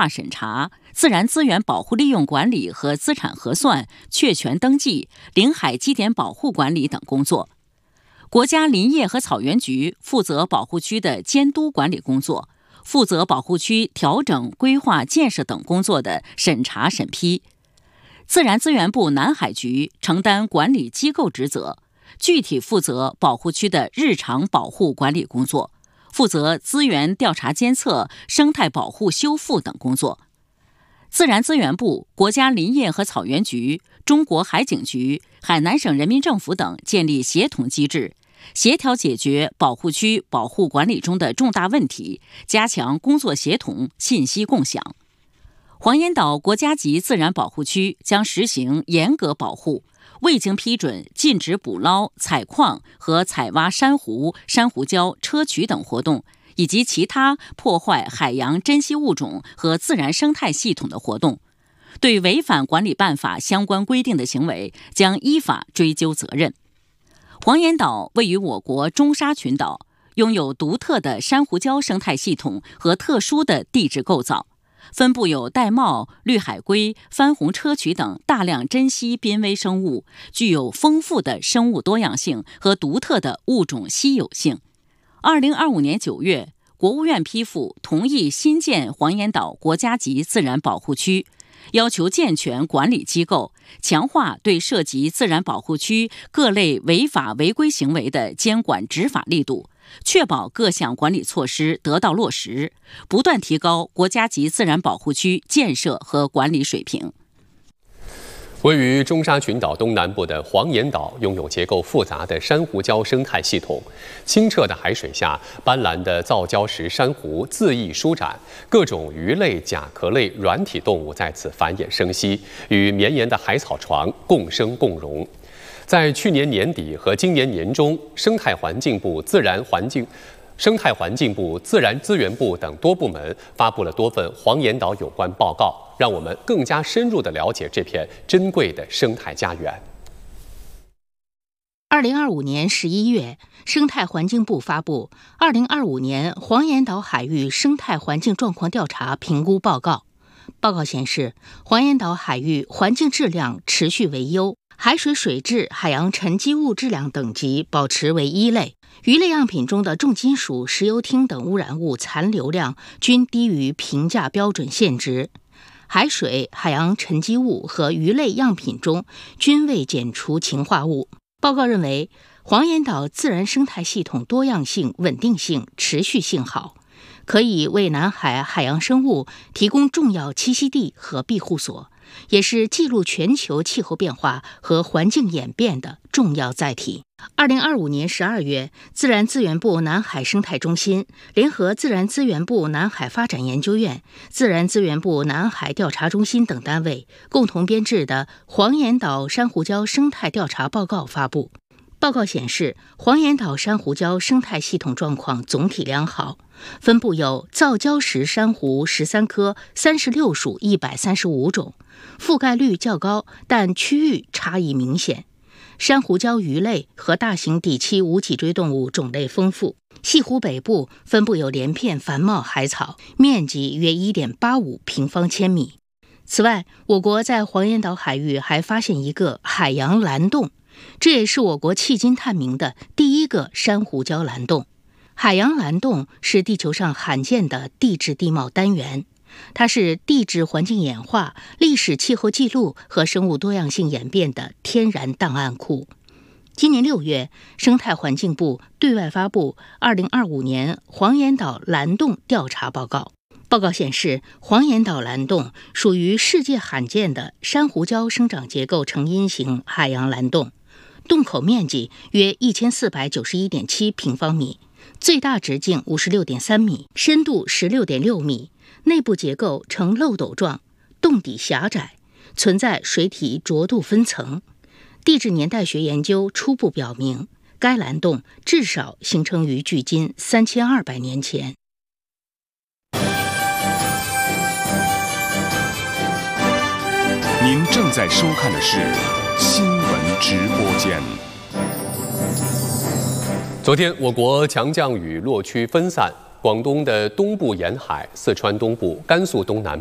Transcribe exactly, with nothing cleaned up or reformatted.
划审查、自然资源保护利用管理和资产核算、确权登记、领海基点保护管理等工作。国家林业和草原局负责保护区的监督管理工作，负责保护区调整、规划、建设等工作的审查审批。自然资源部南海局承担管理机构职责，具体负责保护区的日常保护管理工作，负责资源调查监测、生态保护修复等工作。自然资源部、国家林业和草原局、中国海警局、海南省人民政府等建立协同机制，协调解决保护区保护管理中的重大问题，加强工作协同、信息共享。黄岩岛国家级自然保护区将实行严格保护，未经批准禁止捕捞、采矿和采挖珊瑚、珊瑚礁、砗磲等活动，以及其他破坏海洋珍稀物种和自然生态系统的活动。对违反管理办法相关规定的行为，将依法追究责任。黄岩岛位于我国中沙群岛，拥有独特的珊瑚礁生态系统和特殊的地质构造，分布有玳瑁、绿海龟、番红砗磲等大量珍稀濒危生物，具有丰富的生物多样性和独特的物种稀有性。二零二五年九月，国务院批复同意新建黄岩岛国家级自然保护区，要求健全管理机构，强化对涉及自然保护区各类违法违规行为的监管执法力度，确保各项管理措施得到落实，不断提高国家级自然保护区建设和管理水平。 位于中沙群岛东南部的黄岩岛拥有结构复杂的珊瑚礁生态系统，清澈的海水下，斑斓的造礁石珊瑚恣意舒展，各种鱼类、甲壳类软体动物在此繁衍生息，与绵延的海草床共生共荣。在去年年底和今年年中，生态环境部、自然环境生态环境部、自然资源部等多部门发布了多份黄岩岛有关报告，让我们更加深入地了解这片珍贵的生态家园。 二零二五年十一月，生态环境部发布《二零二五年黄岩岛海域生态环境状况调查评估报告》。报告显示，黄岩岛海域环境质量持续为优，海水水质、海洋沉积物质量等级保持为一类。鱼类样品中的重金属、石油烃等污染物残留量均低于评价标准限值，海水、海洋沉积物和鱼类样品中均未检出氰化物。报告认为，黄岩岛自然生态系统多样性、稳定性、持续性好，可以为南海海洋生物提供重要栖息地和庇护所，也是记录全球气候变化和环境演变的重要载体。二零二五年十二月，自然资源部南海生态中心联合自然资源部南海发展研究院、自然资源部南海调查中心等单位共同编制的黄岩岛珊瑚礁生态调查报告发布。报告显示，黄岩岛珊瑚礁生态系统状况总体良好，分布有造礁石珊瑚十三科、三十六属一百三十五种，覆盖率较高，但区域差异明显。珊瑚礁鱼类和大型底栖无脊椎动物种类丰富。西湖北部分布有连片繁茂海草，面积约 一点八五平方千米。此外，我国在黄岩岛海域还发现一个海洋蓝洞，这也是我国迄今探明的第一个珊瑚礁蓝洞。海洋蓝洞是地球上罕见的地质地貌单元，它是地质环境演化、历史气候记录和生物多样性演变的天然档案库。今年六月，生态环境部对外发布二零二五年黄岩岛蓝洞调查报告。报告显示，黄岩岛蓝洞属于世界罕见的珊瑚礁生长结构成因型海洋蓝洞，洞口面积约一千四百九十一点七平方米，最大直径五十六点三米，深度十六点六米，内部结构呈漏斗状，洞底狭窄，存在水体浊度分层。地质年代学研究初步表明，该蓝洞至少形成于距今三千二百年前。 您正在收看的是新闻直播间。 昨天，我国强降雨落区分散，广东的东部沿海、四川东部、甘肃东南